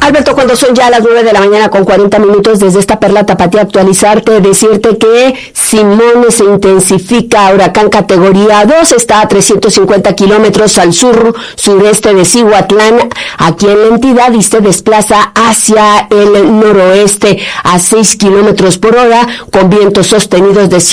Alberto, cuando son ya las 9 de la mañana con 40 minutos desde esta Perla Tapatía, actualizarte, decirte que Simón se intensifica, huracán categoría 2, está a 350 kilómetros al sureste de Cihuatlán, aquí en la entidad, y se desplaza hacia el noroeste a 6 kilómetros por hora, con vientos sostenidos de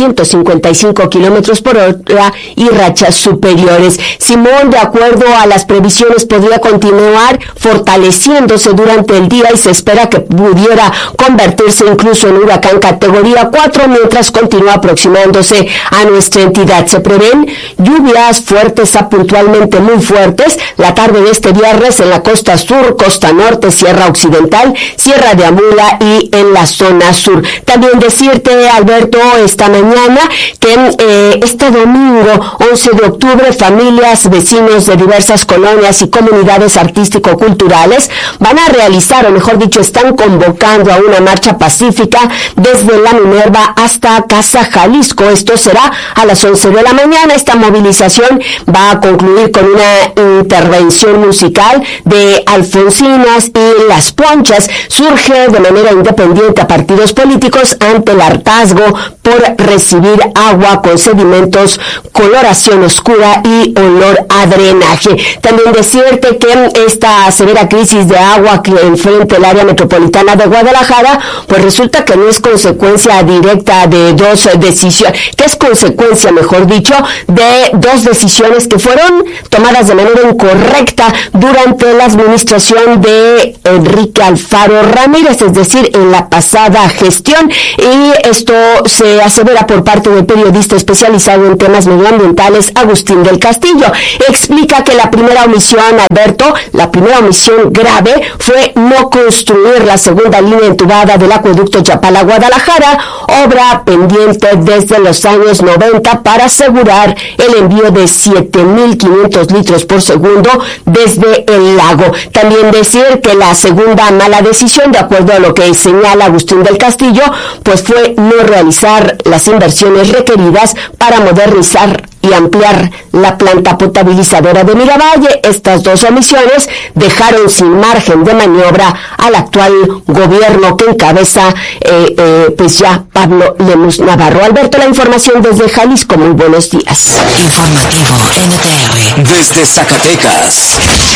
155 kilómetros por hora y rachas superiores. Simón, de acuerdo a las previsiones, podría continuar fortaleciéndose durante el día y se espera que pudiera convertirse incluso en huracán categoría 4 mientras continúa aproximándose a nuestra entidad. Se prevén lluvias fuertes a puntualmente muy fuertes la tarde de este viernes en la costa sur, costa norte, Sierra Occidental, Sierra de Amula y en la zona sur. También decirte, Alberto, esta mañana que este domingo 11 de octubre familias, vecinos de diversas colonias y comunidades artístico-culturales van a realizar, o mejor dicho, están convocando a una marcha pacífica desde la Minerva hasta Casa Jalisco. Esto será a las 11 de la mañana. Esta movilización va a concluir con una intervención musical de Alfonsinas y Las Ponchas. Surge de manera independiente a partidos políticos ante el hartazgo por recibir agua con sedimentos, coloración oscura y olor a drenaje. También decirte que esta severa crisis de agua que enfrenta el área metropolitana de Guadalajara, pues resulta que no es consecuencia directa de dos decisiones, que es consecuencia, mejor dicho, de dos decisiones que fueron tomadas de manera incorrecta durante la administración de Enrique Alfaro Ramírez, es decir, en la pasada gestión, y esto se asevera por parte del periodista especializado en temas medioambientales Agustín del Castillo. Explica que la primera omisión, Alberto, la primera omisión grave fue no construir la segunda línea entubada del acueducto Chapala-Guadalajara, obra pendiente desde los años 90 para asegurar el envío de 7.500 litros por segundo desde el lago. También decir que la segunda mala decisión, de acuerdo a lo que señala Agustín del Castillo, pues fue no realizar las inversiones requeridas para modernizar y ampliar la planta potabilizadora de Miravalle. Estas dos omisiones dejaron sin margen de maniobra al actual gobierno que encabeza pues ya Pablo Lemus Navarro. Alberto, la información desde Jalisco. Muy buenos días. Informativo NTR desde Zacatecas.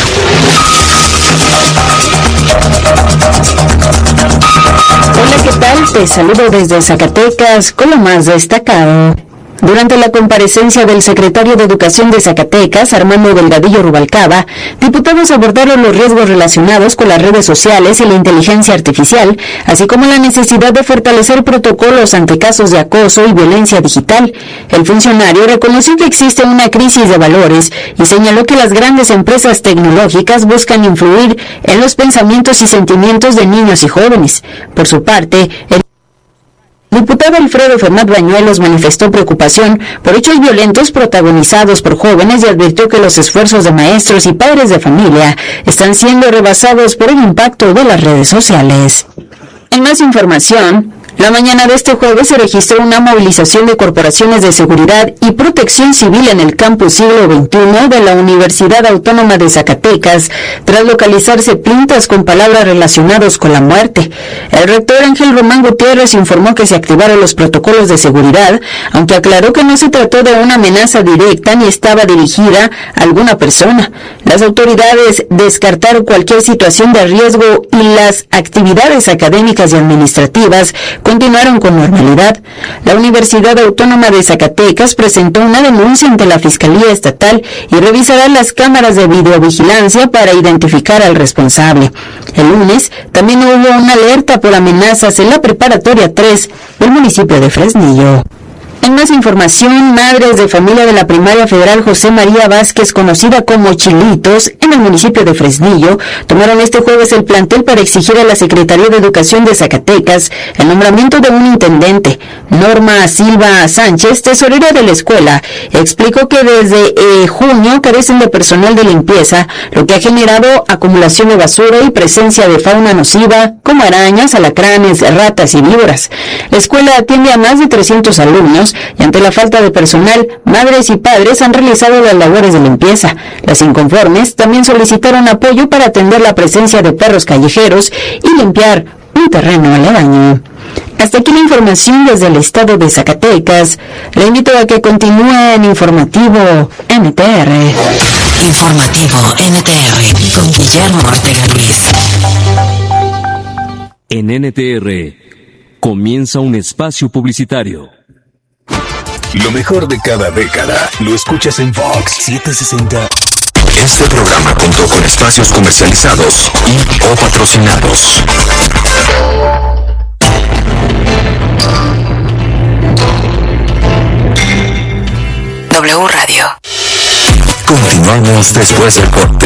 Hola, ¿qué tal? Te saludo desde Zacatecas con lo más destacado. Durante la comparecencia del secretario de Educación de Zacatecas, Armando Delgadillo Rubalcaba, diputados abordaron los riesgos relacionados con las redes sociales y la inteligencia artificial, así como la necesidad de fortalecer protocolos ante casos de acoso y violencia digital. El funcionario reconoció que existe una crisis de valores y señaló que las grandes empresas tecnológicas buscan influir en los pensamientos y sentimientos de niños y jóvenes. Por su parte, el diputado Alfredo Fernández Bañuelos manifestó preocupación por hechos violentos protagonizados por jóvenes y advirtió que los esfuerzos de maestros y padres de familia están siendo rebasados por el impacto de las redes sociales. En más información, la mañana de este jueves se registró una movilización de corporaciones de seguridad y protección civil en el campus siglo XXI de la Universidad Autónoma de Zacatecas, tras localizarse pintas con palabras relacionadas con la muerte. El rector Ángel Román Gutiérrez informó que se activaron los protocolos de seguridad, aunque aclaró que no se trató de una amenaza directa ni estaba dirigida a alguna persona. Las autoridades descartaron cualquier situación de riesgo y las actividades académicas y administrativas continuaron con normalidad. La Universidad Autónoma de Zacatecas presentó una denuncia ante la Fiscalía Estatal y revisará las cámaras de videovigilancia para identificar al responsable. El lunes también hubo una alerta por amenazas en la Preparatoria 3 del municipio de Fresnillo. En más información, madres de familia de la Primaria Federal José María Vázquez, conocida como Chilitos, en el municipio de Fresnillo, tomaron este jueves el plantel para exigir a la Secretaría de Educación de Zacatecas el nombramiento de un intendente. Norma Silva Sánchez, tesorera de la escuela, explicó que desde junio carecen de personal de limpieza, lo que ha generado acumulación de basura y presencia de fauna nociva, como arañas, alacranes, ratas y víboras. La escuela atiende a más de 300 alumnos niños y ante la falta de personal, madres y padres han realizado las labores de limpieza. Las inconformes también solicitaron apoyo para atender la presencia de perros callejeros y limpiar un terreno aledaño. Hasta aquí la información desde el estado de Zacatecas. Le invito a que continúe en Informativo NTR. Informativo NTR con Guillermo Ortega Ruiz. En NTR comienza un espacio publicitario. Lo mejor de cada década lo escuchas en Fox 760. Este programa contó con espacios comercializados y o patrocinados. W Radio. Continuamos después del corte.